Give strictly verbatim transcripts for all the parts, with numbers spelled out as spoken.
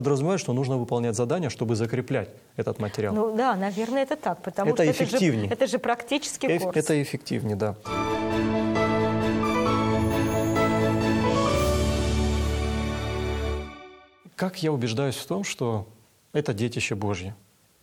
Подразумевает, что нужно выполнять задания, чтобы закреплять этот материал. Ну да, наверное, это так, потому это что эффективнее. Это, же, это же практический Эф, курс. Это эффективнее, да. Как я убеждаюсь в том, что это детище Божье?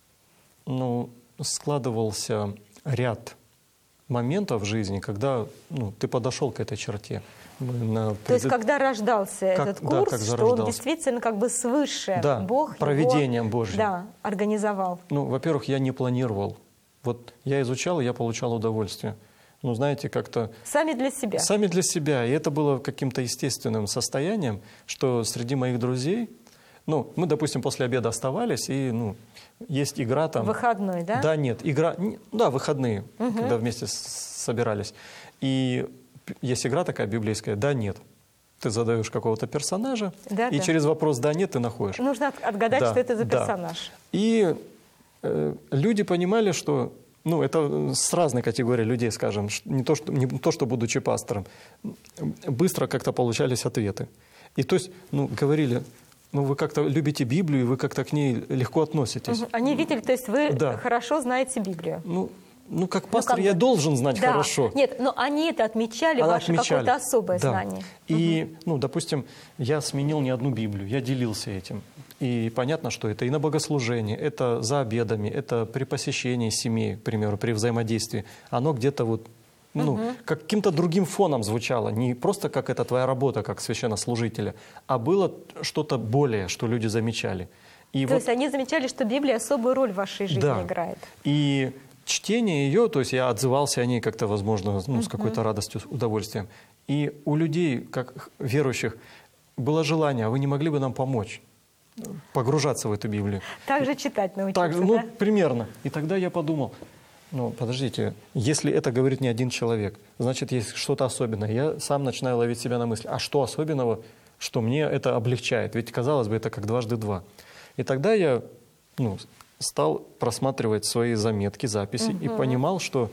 Ну, складывался ряд моментов в жизни, когда ну, ты подошел к этой черте. На То есть, когда рождался как, этот да, курс, как что он действительно как бы свыше, да, Бог провидением его, Божьим. Да, организовал. Ну, во-первых, я не планировал. Вот я изучал, и я получал удовольствие. Ну, знаете, как-то... Сами для себя. Сами для себя. И это было каким-то естественным состоянием, что среди моих друзей... Ну, мы, допустим, после обеда оставались, и, ну, есть игра там... Выходной, да? Да, нет, игра... Да, выходные, угу. когда вместе собирались. И есть игра такая библейская «да, нет». Ты задаешь какого-то персонажа, да, и да. через вопрос «да, нет» ты находишь. Нужно отгадать, да, что это за да. персонаж. И э, люди понимали, что... Ну, это с разной категории людей, скажем. Не то, что, не то, что будучи пастором. Быстро как-то получались ответы. И то есть, ну, говорили... Ну, вы как-то любите Библию, и вы как-то к ней легко относитесь. Угу. Они видели, то есть вы да. хорошо знаете Библию. Ну, ну как пастор, ну, как я бы... должен знать да. хорошо. Нет, но они это отмечали, Она ваше отмечали. какое-то особое да. знание. И, угу. ну, допустим, я сменил не одну Библию, я делился этим. И понятно, что это и на богослужении, это за обедами, это при посещении семей, к примеру, при взаимодействии. Оно где-то вот, ну, угу. каким-то другим фоном звучало. Не просто как это твоя работа, как священнослужителя, а было что-то более, что люди замечали. И то вот, есть они замечали, что Библия особую роль в вашей жизни да. играет. И чтение ее, то есть я отзывался о ней как-то, возможно, ну, с какой-то радостью, удовольствием. И у людей, как верующих, было желание, а вы не могли бы нам помочь погружаться в эту Библию? Так же читать научиться, так, ну, да? примерно. И тогда я подумал, ну, подождите, если это говорит не один человек, значит, есть что-то особенное. Я сам начинаю ловить себя на мысли, а что особенного, что мне это облегчает? Ведь, казалось бы, это как дважды два. И тогда я, ну, стал просматривать свои заметки, записи, угу. и понимал, что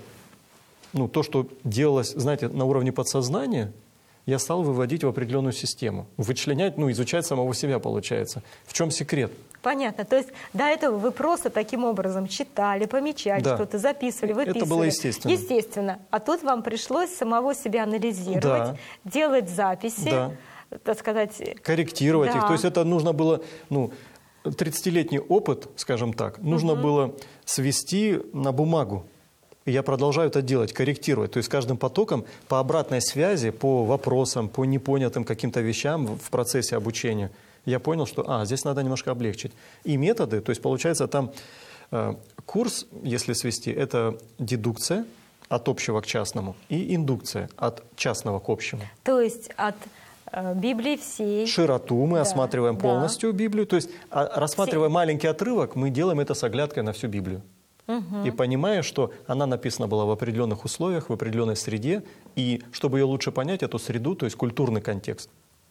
ну, то, что делалось, знаете, на уровне подсознания, я стал выводить в определенную систему. Вычленять, ну, изучать самого себя, получается. В чем секрет? Понятно. То есть до этого вы просто таким образом читали, помечали, да. что-то записывали, выписывали. Это было естественно. Естественно. А тут вам пришлось самого себя анализировать, да. делать записи, да. так сказать... Корректировать да. их. То есть это нужно было... Ну, тридцатилетний опыт, скажем так, нужно угу. было свести на бумагу. И я продолжаю это делать, корректировать. То есть каждым потоком по обратной связи, по вопросам, по непонятым каким-то вещам в процессе обучения, я понял, что а, здесь надо немножко облегчить. И методы, то есть получается там э, курс, если свести, это дедукция от общего к частному и индукция от частного к общему. То есть от... Библии всей. Широту мы да, осматриваем да. полностью Библию. То есть, рассматривая Все... маленький отрывок, мы делаем это с оглядкой на всю Библию. Угу. И понимая, что она написана была в определенных условиях, в определенной среде, и чтобы ее лучше понять, эту среду, то есть культурный контекст.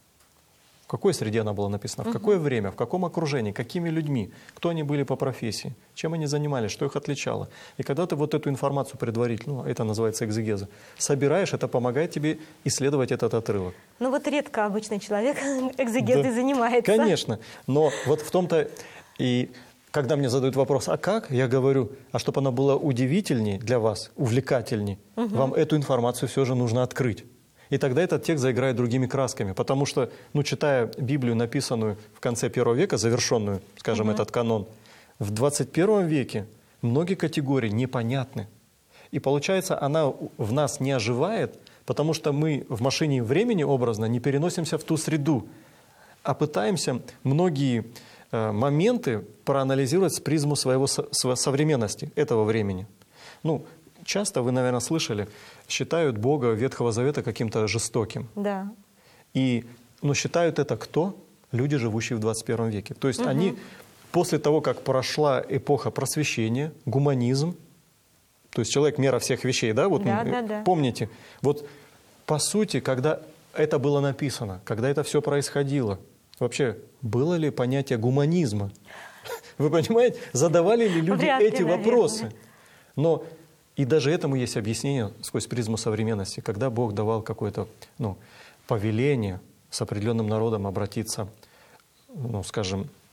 В какой среде она была написана, в угу. какое время, в каком окружении, какими людьми, кто они были по профессии, чем они занимались, что их отличало. И когда ты вот эту информацию предварительно, ну, это называется экзегеза, собираешь, это помогает тебе исследовать этот отрывок. Ну вот редко обычный человек экзегезой да. занимается. Конечно, но вот в том-то и... Когда мне задают вопрос, а как? Я говорю, а чтобы она была удивительней для вас, увлекательней, угу. вам эту информацию все же нужно открыть. И тогда этот текст заиграет другими красками. Потому что, ну, читая Библию, написанную в конце первого века, завершенную, скажем, угу. этот канон, в двадцать первом веке многие категории непонятны. И получается, она в нас не оживает, потому что мы в машине времени образно не переносимся в ту среду, а пытаемся многие э, моменты проанализировать с призму своего со, современности, этого времени. Ну, часто, вы, наверное, слышали, считают Бога Ветхого Завета каким-то жестоким. Да. И, ну, считают это кто? Люди, живущие в двадцать первом веке. То есть угу. они, после того, как прошла эпоха просвещения, гуманизм, то есть человек мера всех вещей, да? Вот да, да, да. Помните, вот по сути, когда это было написано, когда это все происходило, вообще было ли понятие гуманизма? Вы понимаете, задавали ли люди Вряд ли, эти наверное. вопросы? Но и даже этому есть объяснение сквозь призму современности, когда Бог давал какое-то, ну, повеление с определенным народом обратиться, ну, скажем,